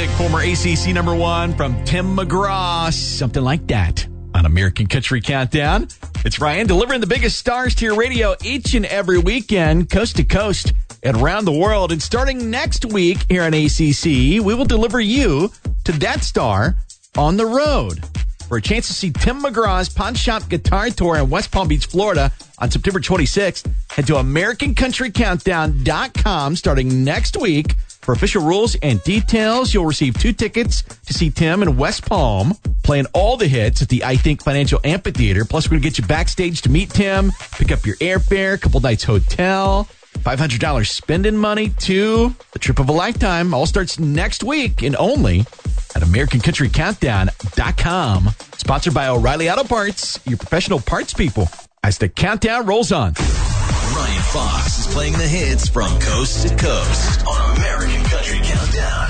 classic, former ACC number one from Tim McGraw, something like that on American Country Countdown. It's Ryan delivering the biggest stars to your radio each and every weekend, coast to coast and around the world. And starting next week here on ACC, we will deliver you to that star on the road. For a chance to see Tim McGraw's Pawn Shop Guitar Tour in West Palm Beach, Florida on September 26th, head to AmericanCountryCountdown.com starting next week. For official rules and details, you'll receive 2 tickets to see Tim in West Palm playing all the hits at the I Think Financial Amphitheater. Plus, we're going to get you backstage to meet Tim, pick up your airfare, a couple nights hotel, $500 spending money, too. The trip of a lifetime all starts next week and only at AmericanCountryCountdown.com. Sponsored by O'Reilly Auto Parts, your professional parts people. As the countdown rolls on. Ryan Fox is playing the hits from coast to coast on American Country Countdown.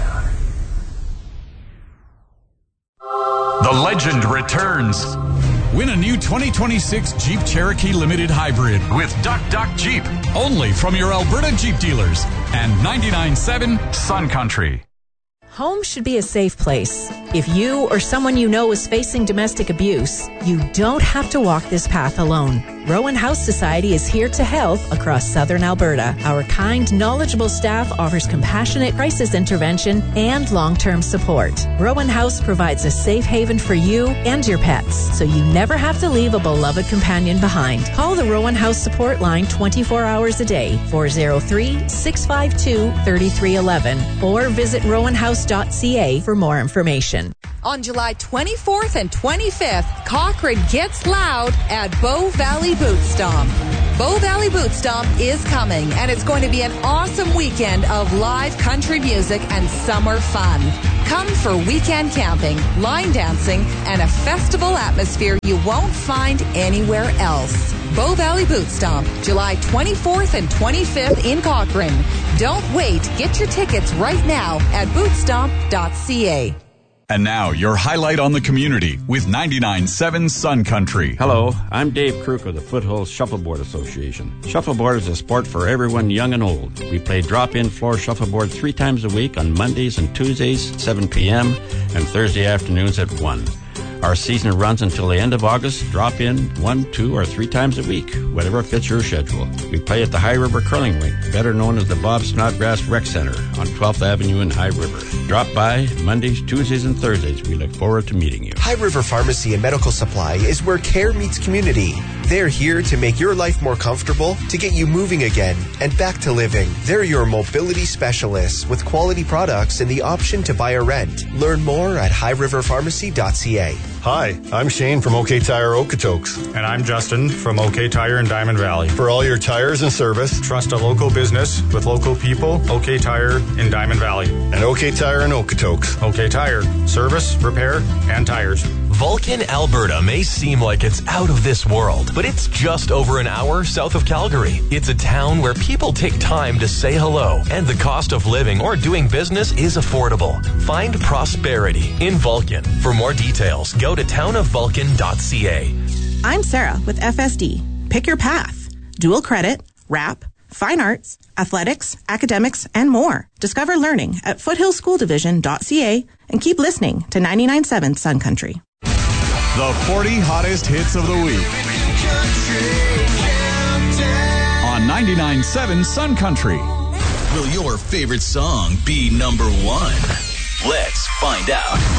The legend returns. Win a new 2026 Jeep Cherokee Limited Hybrid with Duck Duck Jeep. Only from your Alberta Jeep dealers and 99.7 Sun Country. Home should be a safe place. If you or someone you know is facing domestic abuse, you don't have to walk this path alone. Rowan House Society is here to help across southern Alberta. Our kind, knowledgeable staff offers compassionate crisis intervention and long-term support. Rowan House provides a safe haven for you and your pets, so you never have to leave a beloved companion behind. Call the Rowan House support line 24 hours a day, 403-652-3311, or visit rowanhouse.ca for more information. On July 24th and 25th, Cochrane gets loud at Bow Valley Boot Stomp. Bow Valley Boot Stomp is coming, and it's going to be an awesome weekend of live country music and summer fun. Come for weekend camping, line dancing, and a festival atmosphere you won't find anywhere else. Bow Valley Boot Stomp, July 24th and 25th in Cochrane. Don't wait. Get your tickets right now at bootstomp.ca. And now, your highlight on the community with 99.7 Sun Country. Hello, I'm Dave Kruk of the Foothills Shuffleboard Association. Shuffleboard is a sport for everyone young and old. We play drop-in floor shuffleboard 3 times a week on Mondays and Tuesdays, 7 p.m., and Thursday afternoons at 1. Our season runs until the end of August. Drop in 1, 2, or 3 times a week, whatever fits your schedule. We play at the High River Curling Rink, better known as the Bob Snodgrass Rec Center on 12th Avenue in High River. Drop by Mondays, Tuesdays, and Thursdays. We look forward to meeting you. High River Pharmacy and Medical Supply is where care meets community. They're here to make your life more comfortable, to get you moving again and back to living. They're your mobility specialists with quality products and the option to buy or rent. Learn more at highriverpharmacy.ca. Hi, I'm Shane from OK Tire Okotoks. And I'm Justin from OK Tire in Diamond Valley. For all your tires and service, trust a local business with local people. OK Tire in Diamond Valley. And OK Tire in Okotoks. OK Tire, service, repair, and tires. Vulcan, Alberta may seem like it's out of this world, but it's just over an hour south of Calgary. It's a town where people take time to say hello, and the cost of living or doing business is affordable. Find prosperity in Vulcan. For more details, go to townofvulcan.ca. I'm Sarah with FSD. Pick your path. Dual credit, rap, fine arts, athletics, academics, and more. Discover learning at foothillschooldivision.ca and keep listening to 99.7 Sun Country. The 40 hottest hits of the week on 99.7 Sun Country. Will your favorite song be number 1? Let's find out.